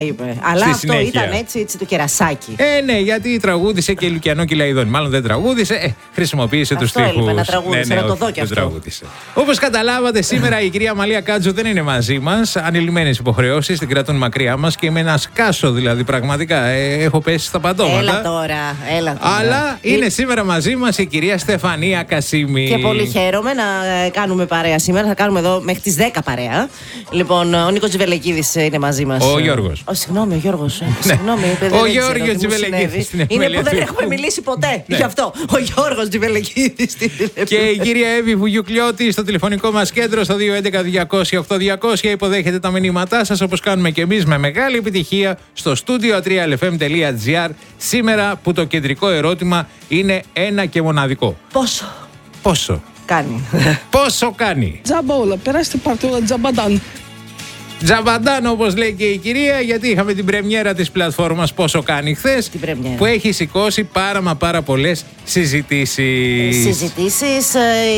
είπε. Αλλά αυτό συνέχεια ήταν έτσι το κερασάκι. Ναι, γιατί τραγούδισε και Λουκιανό Κυλαϊδόνη. Μάλλον δεν τραγούδισε, χρησιμοποίησε τους στίχους. Αυτό έλειπε να τραγούδισε, να το δω κι αυτό. Όπως καταλάβατε, σήμερα η κυρία Μαλία Κάτζου δεν είναι μαζί μας. Ανηλυμένες υποχρεώσεις, την κρατούν μακριά μας και με ένα σκάσο δηλαδή. Πραγματικά έχω πέσει στα παντώματα. Έλα τώρα. Αλλά είναι σήμερα μαζί μας η κυρία Στεφανία Κασίμη. Και πολύ χαίρομαι να κάνουμε παρέα σήμερα. Θα κάνουμε εδώ μέχρι τις 10 παρέα. Λοιπόν, ο Νίκος Τζιβελεκίδης είναι μαζί μας. Ο Γιώργος. Συγγνώμη, ο Γιώργος. Ο Γιώργος Τζιβελεκίδης. Είναι που δεν έχουμε μιλήσει ποτέ. Γι' αυτό. Ο Γιώργος Τζιβελεκίδης. Και η κυρία Εύη Βουγιουκλιώτη στο τηλεφωνικό μας κέντρο στο 211-200-8200 υποδέχεται τα μηνύματά σας όπως κάνουμε και εμείς με μεγάλη επιτυχία στο studio3lfm.gr σήμερα που το κεντρικό ερώτημα είναι ένα και μοναδικό. Πόσο κάνει? Πόσο κάνει? Τζαμπόλα, περάστε παρτούλα Τζαμπαντάν. Τζαμπαντάν, όπως λέει και η κυρία, γιατί είχαμε την πρεμιέρα της πλατφόρμας Πόσο κάνει χθες, που έχει σηκώσει πάρα πολλές συζητήσεις. Συζητήσεις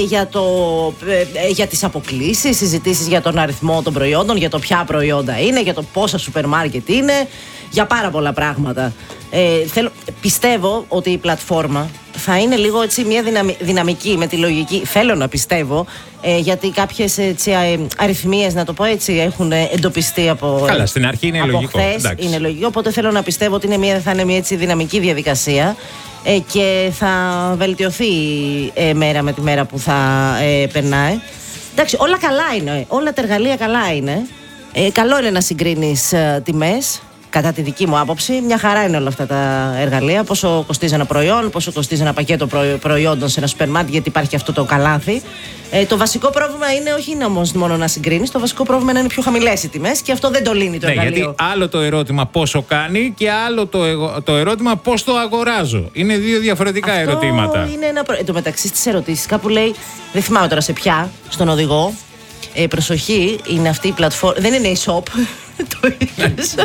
για τις αποκλίσεις, συζητήσεις για τον αριθμό των προϊόντων, για το ποια προϊόντα είναι, για το πόσα σούπερ μάρκετ είναι, για πάρα πολλά πράγματα. Πιστεύω ότι η πλατφόρμα θα είναι λίγο έτσι μια δυναμική με τη λογική. Θέλω να πιστεύω, γιατί κάποιες αριθμίες, να το πω έτσι, έχουν εντοπιστεί από. Καλά, στην αρχή είναι λογικό. Χθες, είναι λογικό, οπότε θέλω να πιστεύω ότι θα είναι μια έτσι δυναμική διαδικασία και θα βελτιωθεί μέρα με τη μέρα που θα περνάει. Εντάξει, όλα καλά είναι. Όλα τα εργαλεία καλά είναι. Καλό είναι να συγκρίνεις τιμές. Κατά τη δική μου άποψη, μια χαρά είναι όλα αυτά τα εργαλεία. Πόσο κοστίζει ένα προϊόν, πόσο κοστίζει ένα πακέτο προϊόντων σε ένα σούπερ μάρκετ, γιατί υπάρχει αυτό το καλάθι. Το βασικό πρόβλημα είναι όχι είναι όμως μόνο να συγκρίνεις, το βασικό πρόβλημα είναι να είναι πιο χαμηλές οι τιμές και αυτό δεν το λύνει το εργαλείο. Γιατί άλλο το ερώτημα πόσο κάνει και άλλο το ερώτημα πώς το αγοράζω. Είναι δύο διαφορετικά ερωτήματα. Είναι εν τω μεταξύ στις ερωτήσεις κάπου λέει, δεν θυμάμαι τώρα σε ποια, στον οδηγό. Προσοχή, είναι αυτή η πλατφόρμα. Δεν είναι e-shop. Το είδες?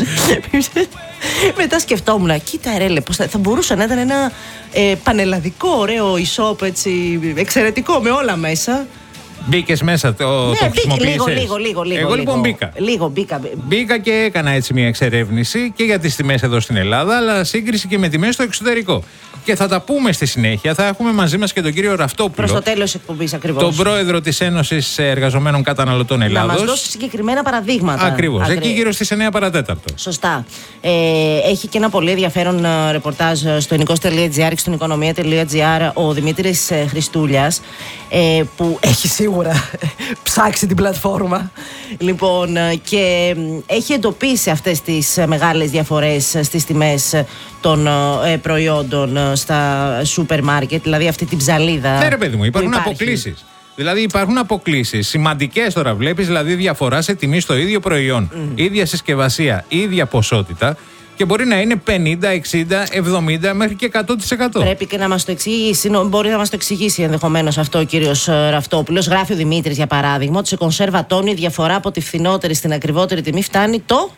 Μετά σκεφτόμουν, κοίτα ρε, πώς θα μπορούσε να ήταν ένα πανελλαδικό ωραίο e-shop, έτσι, εξαιρετικό με όλα μέσα. Μπήκες μέσα, το χρησιμοποίησες? Λίγο. Εγώ λοιπόν μπήκα και έκανα έτσι μια εξερεύνηση και για τις τιμές εδώ στην Ελλάδα, αλλά σύγκριση και με τιμές στο εξωτερικό. Και θα τα πούμε στη συνέχεια. Θα έχουμε μαζί μας και τον κύριο Ραφτόπουλο. Προς το τέλος εκπομπής ακριβώς. Τον πρόεδρο της Ένωσης Εργαζομένων Καταναλωτών Ελλάδος. Να μας δώσει συγκεκριμένα παραδείγματα. Ακριβώς. Εκεί γύρω στις 9 παρατέταρτο. Σωστά. Έχει και ένα πολύ ενδιαφέρον ρεπορτάζ στο enikos.gr και στο economia.gr ο Δημήτρης Χριστούλιας, που έχει σίγουρα ψάξει την πλατφόρμα. Λοιπόν, και έχει εντοπίσει αυτές τις μεγάλες διαφορές στις τιμές των προϊόντων στα σούπερ μάρκετ, δηλαδή αυτή την ψαλίδα. Ναι, ρε παιδί μου, υπάρχουν αποκλίσεις. Δηλαδή υπάρχουν αποκλίσεις σημαντικές τώρα, βλέπεις, δηλαδή διαφορά σε τιμή στο ίδιο προϊόν. Ίδια συσκευασία, ίδια ποσότητα. Και μπορεί να είναι 50, 60, 70 μέχρι και 100%. Πρέπει και να μας το εξηγήσει. Μπορεί να μας το εξηγήσει ενδεχομένως αυτό ο κύριος Ραφτόπουλος. Γράφει ο Δημήτρης, για παράδειγμα, ότι σε κονσέρβα τόνι η διαφορά από τη φθηνότερη στην ακριβότερη τιμή φτάνει το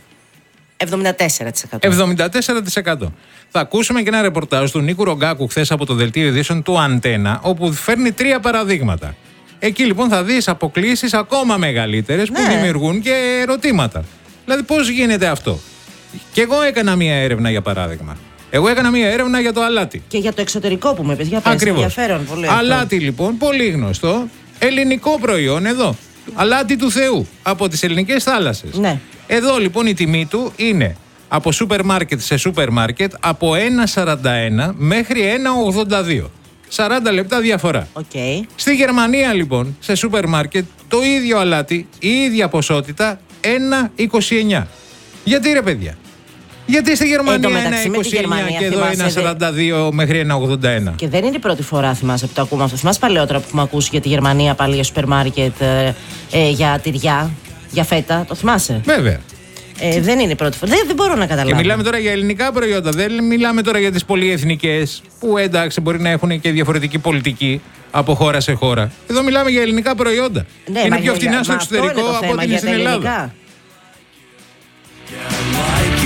74%. 74%. Θα ακούσουμε και ένα ρεπορτάζ του Νίκου Ρογκάκου χθες από το δελτίο ειδήσεων του Αντένα, όπου φέρνει 3 παραδείγματα. Εκεί λοιπόν θα δεις αποκλίσεις ακόμα μεγαλύτερες που δημιουργούν και ερωτήματα. Δηλαδή πώς γίνεται αυτό? Και εγώ έκανα μία έρευνα, για παράδειγμα. Εγώ έκανα μία έρευνα για το αλάτι. Και για το εξωτερικό που με πες, για πες, ενδιαφέρον πολύ. Αλάτι λοιπόν, πολύ γνωστό, ελληνικό προϊόν εδώ. Αλάτι του Θεού, από τις ελληνικές θάλασσες. Ναι. Εδώ λοιπόν η τιμή του είναι από σούπερ μάρκετ σε σούπερ μάρκετ από 1,41 μέχρι 1,82. 40 λεπτά διαφορά. Okay. Στη Γερμανία λοιπόν, σε σούπερ μάρκετ, το ίδιο αλάτι, η ίδια ποσότητα, 1,29. Γιατί ρε παιδιά? Γιατί στη Γερμανία 1,29 και εδώ 1,42 μέχρι 1,81. Και δεν είναι η πρώτη φορά, θυμάσαι, που το ακούμε αυτό. Θυμάσαι παλαιότερα που έχουμε ακούσει για τη Γερμανία, πάλι για σούπερ μάρκετ, για τυριά, για φέτα. Το θυμάσαι? Βέβαια. Δεν είναι η πρώτη φορά. Δεν μπορώ να καταλάβω. Και μιλάμε τώρα για ελληνικά προϊόντα. Δεν μιλάμε τώρα για τις πολυεθνικές, που εντάξει μπορεί να έχουν και διαφορετική πολιτική από χώρα σε χώρα. Εδώ μιλάμε για ελληνικά προϊόντα. Ναι, είναι πιο φτηνά στο εξωτερικό από ό,τι είναι στην Ελλάδα.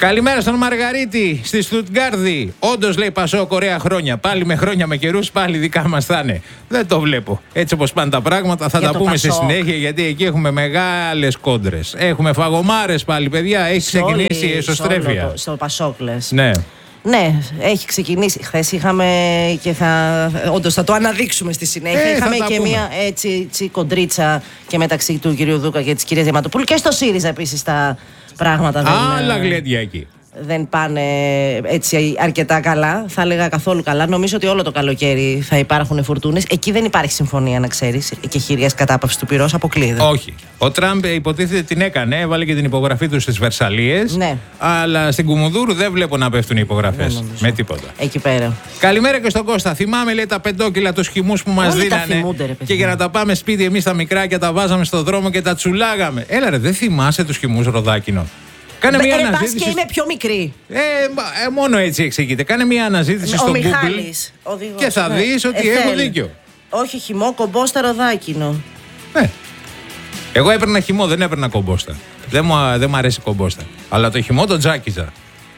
Καλημέρα στον Μαργαρίτη στη Στουτγκάρδη. Όντως λέει Πασόκ, ωραία χρόνια. Πάλι με χρόνια με καιρούς, πάλι δικά μας θα είναι. Δεν το βλέπω. Έτσι όπως πάνε τα πράγματα, θα τα πούμε στη συνέχεια, γιατί εκεί έχουμε μεγάλες κόντρες. Έχουμε φαγωμάρες πάλι, παιδιά. Έχει ξεκινήσει η εσωστρέφεια. Στο Πασόκ λες. Ναι. Ναι, έχει ξεκινήσει. Χθες είχαμε και όντως θα το αναδείξουμε στη συνέχεια. Είχαμε και μια έτσι κοντρίτσα και μεταξύ του κυρίου Δούκα και της κυρίας Διαματοπούλου και στο ΣΥΡΙΖΑ επίσης τα πράγματα άλλα γλέντια εκεί. Δεν πάνε έτσι αρκετά καλά. Θα έλεγα καθόλου καλά. Νομίζω ότι όλο το καλοκαίρι θα υπάρχουν φουρτούνες. Εκεί δεν υπάρχει συμφωνία, να ξέρεις, και χειρίας κατάπαυση του πυρός. Αποκλείεται. Όχι. Ο Τραμπ υποτίθεται την έκανε, έβαλε και την υπογραφή του στις Βερσαλίες. Ναι. Αλλά στην Κουμουνδούρου δεν βλέπω να πέφτουν οι υπογραφές. Με τίποτα. Εκεί πέρα. Καλημέρα και στον Κώστα. Θυμάμαι, λέει, τα 5 κιλά τους χυμούς που μας δίνανε. Και για να τα πάμε σπίτι, εμείς τα μικράκια τα βάζαμε στον δρόμο και τα τσουλάγαμε. Έλα, ρε, δεν θυμάσαι τους χυμούς, Ροδάκινο? Κάνε μια αναζήτηση. Και είμαι πιο μικρή. Μόνο έτσι εξηγείται. Κάνε μια αναζήτηση στο Μιχάλης, Google και θα δεις ότι έχω δίκιο. Όχι χυμό, κομπόστα, Ροδάκινο. Ναι. Εγώ έπαιρνα χυμό, δεν έπαιρνα κομπόστα. Δεν μου αρέσει κομπόστα. Αλλά το χυμό το τζάκιζα.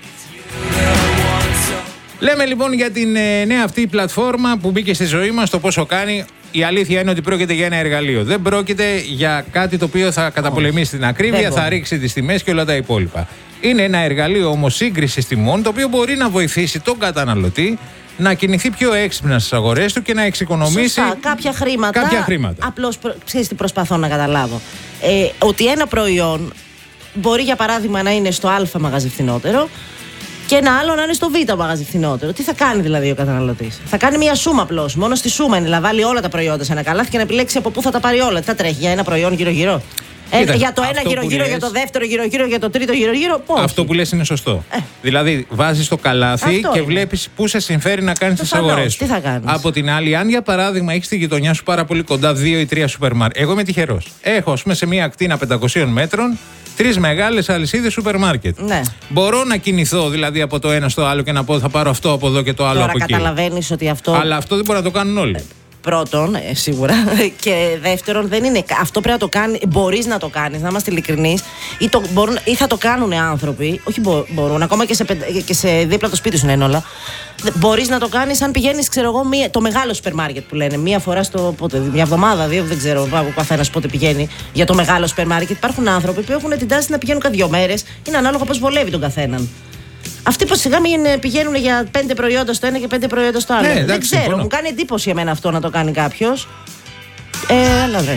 Λέμε λοιπόν για την νέα αυτή πλατφόρμα που μπήκε στη ζωή μας, το πόσο κάνει. Η αλήθεια είναι ότι πρόκειται για ένα εργαλείο. Δεν πρόκειται για κάτι το οποίο θα καταπολεμήσει την ακρίβεια, θα ρίξει τις τιμές και όλα τα υπόλοιπα. Είναι ένα εργαλείο όμως σύγκρισης τιμών, το οποίο μπορεί να βοηθήσει τον καταναλωτή να κινηθεί πιο έξυπνα στις αγορές του και να εξοικονομήσει κάποια χρήματα. Απλώς ξέρεις τι προσπαθώ να καταλάβω. Ότι ένα προϊόν μπορεί για παράδειγμα να είναι στο Α μαγαζί φθηνότερο και ένα άλλο να είναι στο Β μαγαζί φθηνότερο. Τι θα κάνει δηλαδή ο καταναλωτής? Θα κάνει μια σούμα απλώς. Μόνο στη σούμα είναι να βάλει όλα τα προϊόντα σε ένα καλάθι και να επιλέξει από πού θα τα πάρει όλα. Τι θα τρέχει για ένα προϊόν γύρω-γύρω? Για το ένα γύρω-γύρω, για το δεύτερο γύρω-γύρω, για το τρίτο γύρω-γύρω. Αυτό που λες είναι σωστό. Δηλαδή βάζεις το καλάθι και βλέπεις πού σε συμφέρει να κάνεις τις αγορές σου. Τι θα κάνεις? Από την άλλη, αν για παράδειγμα έχεις στη γειτονιά σου πάρα πολύ κοντά 2 ή 3 σούπερ μάρκετ. Εγώ είμαι τυχερός. Έχω, ας πούμε, σε μια ακτίνα 500 μέτρων 3 μεγάλες αλυσίδες σούπερ μάρκετ. Ναι. Μπορώ να κινηθώ δηλαδή από το ένα στο άλλο και να πω θα πάρω αυτό από εδώ και το άλλο τώρα από εκεί. Καταλαβαίνεις ότι αυτό. Αλλά αυτό δεν μπορεί να το κάνουν όλοι. Πρώτον, σίγουρα. Και δεύτερον, δεν είναι. Αυτό πρέπει να το κάνει. Μπορείς να το κάνεις, να είμαστε ειλικρινείς. Ή θα το κάνουν άνθρωποι. Όχι μπορούν, ακόμα και σε δίπλα το σπίτι σου είναι όλα. Μπορείς να το κάνεις αν πηγαίνεις, ξέρω εγώ, το μεγάλο σούπερ μάρκετ που λένε. Μία φορά μια εβδομάδα, 2, δεν ξέρω. Ο καθένας πότε πηγαίνει για το μεγάλο σούπερ μάρκετ. Υπάρχουν άνθρωποι που έχουν την τάση να πηγαίνουν κάθε 2 μέρες. Είναι ανάλογα πώς βολεύει τον καθέναν. Αυτοί που σιγά πηγαίνουν για 5 προϊόντα στο ένα και 5 προϊόντα στο άλλο. Ναι, δεν ξέρω, μου κάνει εντύπωση εμένα αυτό να το κάνει κάποιος. Αλλά δεν.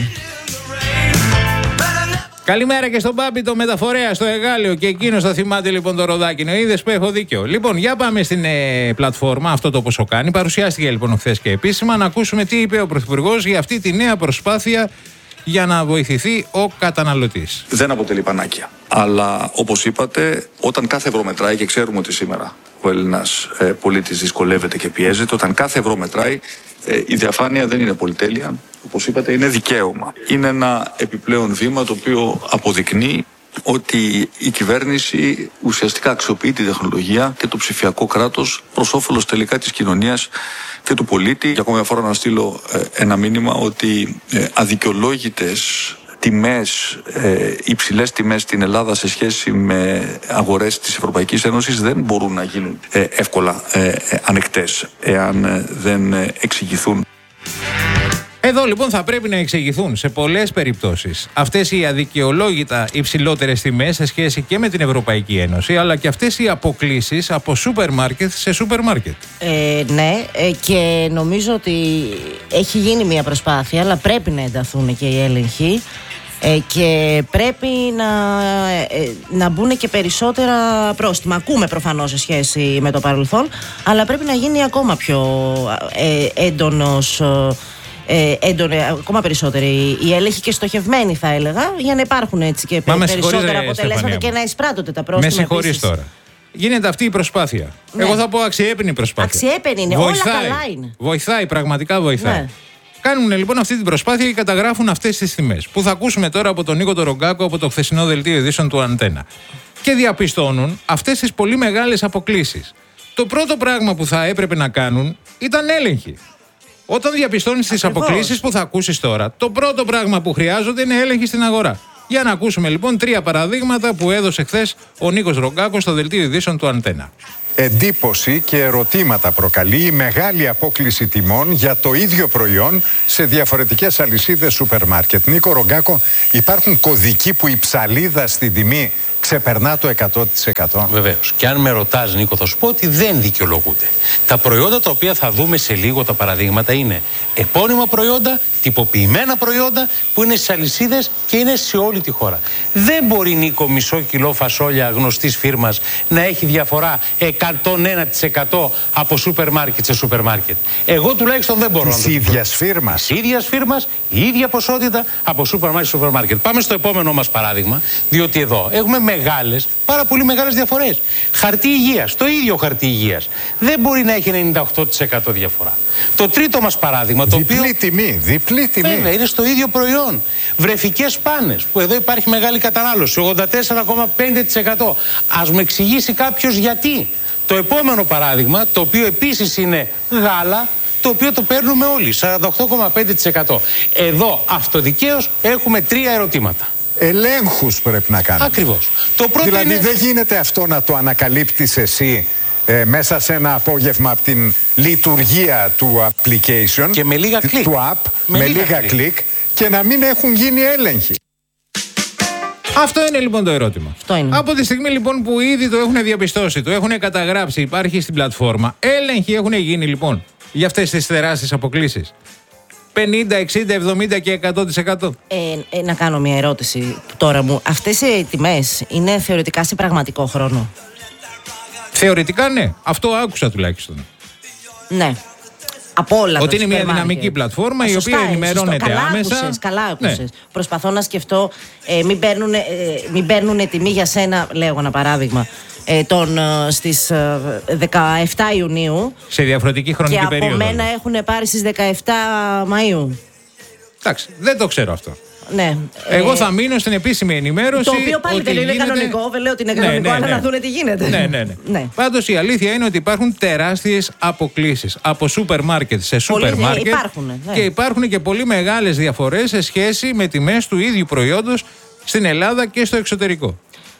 Καλημέρα και στον Μπάμπη, το μεταφορέα στο Εγάλεο, και εκείνος θα θυμάται λοιπόν το Ροδάκινο. Είδες που έχω δίκιο. Λοιπόν, για πάμε στην πλατφόρμα, αυτό το πόσο κάνει. Παρουσιάστηκε λοιπόν χθες και επίσημα, να ακούσουμε τι είπε ο Πρωθυπουργός για αυτή τη νέα προσπάθεια για να βοηθηθεί ο καταναλωτής. Δεν αποτελεί πανάκια. Αλλά όπως είπατε, όταν κάθε ευρώ μετράει, και ξέρουμε ότι σήμερα ο Έλληνας πολίτης δυσκολεύεται και πιέζεται, όταν κάθε ευρώ μετράει, η διαφάνεια δεν είναι πολυτέλεια. Όπως είπατε, είναι δικαίωμα. Είναι ένα επιπλέον βήμα το οποίο αποδεικνύει ότι η κυβέρνηση ουσιαστικά αξιοποιεί τη τεχνολογία και το ψηφιακό κράτος προς όφελος τελικά της κοινωνίας και του πολίτη. Και ακόμα μια φορά να στείλω ένα μήνυμα ότι αδικαιολόγητες τιμές, υψηλές τιμές στην Ελλάδα σε σχέση με αγορές της Ευρωπαϊκής Ένωσης δεν μπορούν να γίνουν εύκολα ανεκτές εάν δεν εξηγηθούν. Εδώ λοιπόν θα πρέπει να εξηγηθούν σε πολλές περιπτώσεις αυτές οι αδικαιολόγητα υψηλότερες τιμές σε σχέση και με την Ευρωπαϊκή Ένωση, αλλά και αυτές οι αποκλίσεις από σούπερ μάρκετ σε σούπερ μάρκετ. Ναι, και νομίζω ότι έχει γίνει μια προσπάθεια, αλλά πρέπει να ενταθούν και οι έλεγχοι. Και πρέπει να μπουν και περισσότερα πρόστιμα. Ακούμε προφανώς σε σχέση με το παρελθόν, αλλά πρέπει να γίνει ακόμα πιο ακόμα περισσότεροι οι έλεγχοι και στοχευμένοι, θα έλεγα, για να υπάρχουν έτσι και περισσότερα αποτελέσματα και να εισπράττονται τα πρόστιμα. Με συγχωρείς τώρα. Γίνεται αυτή η προσπάθεια. Ναι. Εγώ θα πω αξιέπαινη προσπάθεια. Αξιέπαινη είναι, βοηθάει, όλα καλά είναι. Βοηθάει, πραγματικά βοηθάει. Ναι. Κάνουν λοιπόν αυτή την προσπάθεια και καταγράφουν αυτές τις τιμές που θα ακούσουμε τώρα από τον Νίκο τον Ρογκάκο από το χθεσινό δελτίο ειδήσεων του Αντένα. Και διαπιστώνουν αυτές τις πολύ μεγάλες αποκλίσεις. Το πρώτο πράγμα που θα έπρεπε να κάνουν ήταν έλεγχοι. Όταν διαπιστώνεις τις αποκλίσεις που θα ακούσεις τώρα, το πρώτο πράγμα που χρειάζονται είναι έλεγχοι στην αγορά. Για να ακούσουμε λοιπόν 3 παραδείγματα που έδωσε χθες ο Νίκος Ρογκάκος στο δελτίο ειδήσεων του Αντένα. Εντύπωση και ερωτήματα προκαλεί η μεγάλη απόκλιση τιμών για το ίδιο προϊόν σε διαφορετικές αλυσίδες σούπερ μάρκετ. Νίκο Ρογκάκο, υπάρχουν κωδικοί που η ψαλίδα στην τιμή ξεπερνά το 100%. Βεβαίως. Και αν με ρωτάς, Νίκο, θα σου πω ότι δεν δικαιολογούνται. Τα προϊόντα τα οποία θα δούμε σε λίγο, τα παραδείγματα, είναι επώνυμα προϊόντα, τυποποιημένα προϊόντα που είναι στις αλυσίδες και είναι σε όλη τη χώρα. Δεν μπορεί, Νίκο, μισό κιλό φασόλια γνωστής φίρμας να έχει διαφορά 101% από σούπερ μάρκετ σε σούπερ μάρκετ. Εγώ τουλάχιστον δεν μπορώ. Της ίδιας φίρμας. Της ίδιας φίρμας, η ίδια ποσότητα από σούπερ μάρκετ σε σούπερ μάρκετ. Πάμε στο επόμενό μας παράδειγμα, διότι εδώ έχουμε μεγάλες, πάρα πολύ μεγάλες διαφορές. Χαρτί υγείας, το ίδιο χαρτί υγείας. Δεν μπορεί να έχει 98% διαφορά. Το τρίτο μας παράδειγμα, το διπλή οποίο. Τιμή, διπλή τιμή. Βέβαια, είναι στο ίδιο προϊόν. Βρεφικές πάνες, που εδώ υπάρχει μεγάλη κατανάλωση, 84,5%. Ας μου εξηγήσει κάποιος γιατί. Το επόμενο παράδειγμα, το οποίο επίσης είναι γάλα, το οποίο το παίρνουμε όλοι, 48,5%. Εδώ αυτοδικαίως έχουμε 3 ερωτήματα. Ελέγχους πρέπει να κάνουμε. Ακριβώς. Το πρώτο δηλαδή είναι. δεν γίνεται αυτό να το ανακαλύπτεις εσύ μέσα σε ένα απόγευμα από την λειτουργία του application Και με λίγα κλικ. του app, με λίγα κλικ και να μην έχουν γίνει έλεγχοι. Αυτό είναι λοιπόν το ερώτημα. Αυτό είναι. Από τη στιγμή λοιπόν που ήδη το έχουν διαπιστώσει, το έχουν καταγράψει, υπάρχει στην πλατφόρμα, έλεγχοι έχουν γίνει λοιπόν για αυτές τις τεράστιες αποκλίσεις. 50, 60, 70 και 100%. Να κάνω μια ερώτηση τώρα μου. Αυτές οι τιμές είναι θεωρητικά σε πραγματικό χρόνο? Θεωρητικά ναι. Αυτό άκουσα τουλάχιστον. Ναι. Από όλα ότι τα είναι μια σούπερ δυναμική μάρκετ. πλατφόρμα η Σωστά, οποία σωστό. ενημερώνεται άμεσα. Καλά άκουσες. Ναι. Προσπαθώ να σκεφτώ, μην παίρνουν τιμή για σένα, λέω ένα παράδειγμα, στις 17 Ιουνίου Σε διαφορετική χρονική και περίοδο. από μένα έχουν πάρει στις 17 Μαΐου. Εντάξει, δεν το ξέρω αυτό. Ναι. Εγώ θα μείνω στην επίσημη ενημέρωση. Το οποίο πάλι δεν είναι γίνεται... κανονικό. Δεν λέω ότι είναι κανονικό, αλλά να δούνε τι γίνεται. Ναι. Πάντως η αλήθεια είναι ότι υπάρχουν τεράστιες αποκλίσεις από σούπερ μάρκετ σε σούπερ μάρκετ. Και υπάρχουν και πολύ μεγάλες διαφορές σε σχέση με τιμές του ίδιου προϊόντος στην Ελλάδα και στο εξωτερικό.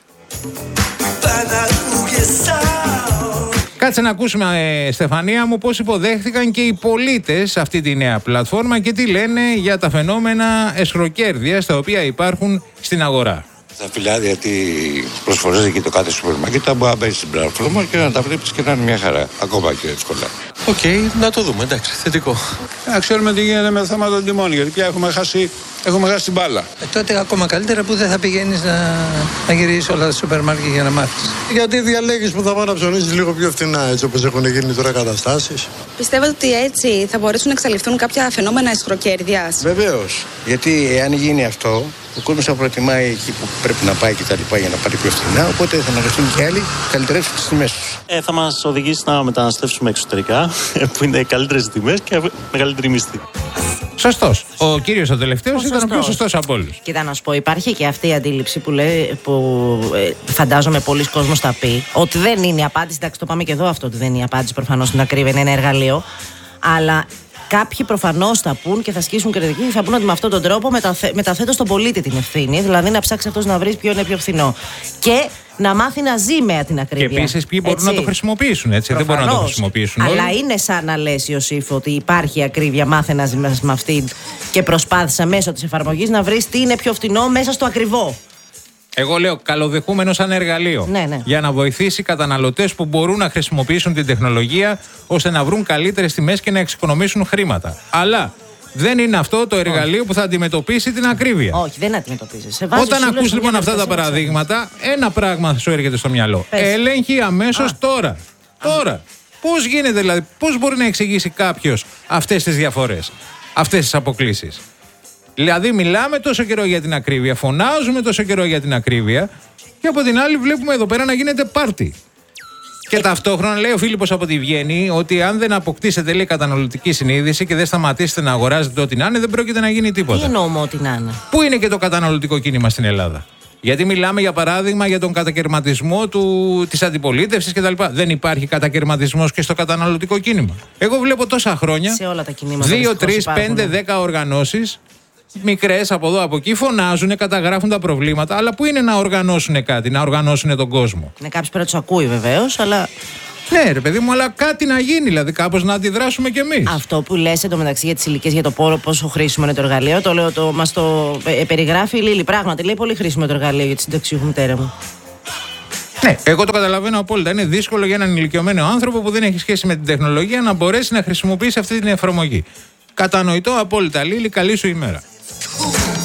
Κάτσε να ακούσουμε, Στεφανία μου, πώς υποδέχθηκαν και οι πολίτες αυτή τη νέα πλατφόρμα και τι λένε για τα φαινόμενα εσχροκέρδειας τα οποία υπάρχουν στην αγορά. Τα φιλιά, γιατί προσφορές εκεί το κάθε σούπερ μάρκετ θα μπορεί να μπαίνει στην πλατφόρμα και να τα βλέπεις και να είναι μια χαρά, ακόμα και εύκολα. Οκ, να το δούμε, εντάξει, θετικό. Να ξέρουμε τι γίνεται με το θέμα των τιμών, γιατί πια έχουμε χάσει την μπάλα. Τότε ακόμα καλύτερα που δεν θα πηγαίνεις να γυρίσεις όλα τα σούπερ μάρκετ για να μάθεις. Γιατί διαλέγεις που θα πάει να ψωνίσεις λίγο πιο φθηνά, έτσι όπως έχουν γίνει τώρα καταστάσεις. Πιστεύετε ότι έτσι θα μπορέσουν να εξαλειφθούν κάποια φαινόμενα εσχροκέρδειας? Βεβαίως, γιατί εάν γίνει αυτό, ο κόσμος θα προτιμάει εκεί που πρέπει να πάει και τα λοιπά για να πάρει πιο φθηνά, οπότε θα αναγκαστούν και άλλοι καλύτερες τις τιμές τους. Θα μας οδηγήσει να μεταναστεύσουμε εξωτερικά, που είναι καλύτερες τιμές και μεγαλύτερη μισθή. Σωστός. Ο κύριος ο τελευταίος ήταν ο πιο σωστός από όλους. Κοίτα να σου πω, υπάρχει και αυτή η αντίληψη που λέει, φαντάζομαι πολλοί κόσμος θα πει, ότι δεν είναι η απάντηση. Εντάξει, το πάμε και εδώ αυτό, ότι δεν είναι η απάντηση προφανώς στην ακρίβεια, είναι ένα εργαλείο. Αλλά κάποιοι προφανώς θα πούν και θα σκίσουν κριτική, θα πούν ότι με αυτόν τον τρόπο μεταθέτω στον πολίτη την ευθύνη, δηλαδή να ψάξει αυτός να βρει ποιο είναι πιο φθηνό. Και να μάθει να ζει με την ακρίβεια. Και επίσης ποιοι μπορούν να το χρησιμοποιήσουν, έτσι. Προφανώς, δεν μπορούν να το χρησιμοποιήσουν όλοι. Αλλά είναι σαν να λες, Ιωσήφ, ότι υπάρχει ακρίβεια, μάθε να ζει με αυτήν και προσπάθησα μέσω της εφαρμογής να βρεις τι είναι πιο φθηνό μέσα στο ακριβό. Εγώ λέω καλοδεχούμενο σαν εργαλείο. Ναι. Για να βοηθήσει καταναλωτές που μπορούν να χρησιμοποιήσουν την τεχνολογία ώστε να βρουν καλύτερες τιμές και να εξοικονομήσουν χρήματα. Αλλά δεν είναι αυτό το εργαλείο που θα αντιμετωπίσει την ακρίβεια. Όχι, δεν αντιμετωπίζει. Όταν ακούς λοιπόν αυτά τα παραδείγματα, ένα πράγμα σου έρχεται στο μυαλό. Έλεγχη αμέσως τώρα. Τώρα. Πώς γίνεται δηλαδή, πώς μπορεί να εξηγήσει κάποιος αυτές τις διαφορές, αυτές τις αποκλίσεις? Δηλαδή, μιλάμε τόσο καιρό για την ακρίβεια, φωνάζουμε τόσο καιρό για την ακρίβεια, και από την άλλη βλέπουμε εδώ πέρα να γίνεται πάρτι. Και ταυτόχρονα λέει ο Φίλιππος από τη Βιέννη ότι αν δεν αποκτήσετε, λέει, καταναλωτική συνείδηση και δεν σταματήσετε να αγοράζετε ό,τι να είναι, δεν πρόκειται να γίνει τίποτα. Τι εννοούμε ό,τι να είναι? Πού είναι και το καταναλωτικό κίνημα στην Ελλάδα? Γιατί μιλάμε για παράδειγμα για τον κατακαιρματισμό της αντιπολίτευσης κτλ. Δεν υπάρχει κατακαιρματισμός και στο καταναλωτικό κίνημα? Εγώ βλέπω τόσα χρόνια σε όλα τα κινήματα 2, 3, 5, 10 οργανώσεις μικρές από εδώ από εκεί, φωνάζουν, καταγράφουν τα προβλήματα, αλλά πού είναι να οργανώσουν κάτι, να οργανώσουν τον κόσμο. Ναι, κάποιος πρέπει να τους ακούει βεβαίως, αλλά. Ναι, ρε παιδί μου, αλλά κάτι να γίνει, δηλαδή κάπως να αντιδράσουμε κι εμείς. Αυτό που λες εντωμεταξύ για τις ηλικίες, για το πόσο χρήσιμο είναι το εργαλείο, το λέω, μας το περιγράφει η Λίλη. Πράγματι, λέει πολύ χρήσιμο το εργαλείο για τη συνταξιούχη μητέρα μου. Ναι, εγώ το καταλαβαίνω απόλυτα. Είναι δύσκολο για έναν ηλικιωμένο άνθρωπο που δεν έχει σχέση με την τεχνολογία να μπορέσει να χρησιμοποιήσει αυτή την εφαρμογή. Κατανοητό απόλυτα, Λίλη, καλή σου ημέρα.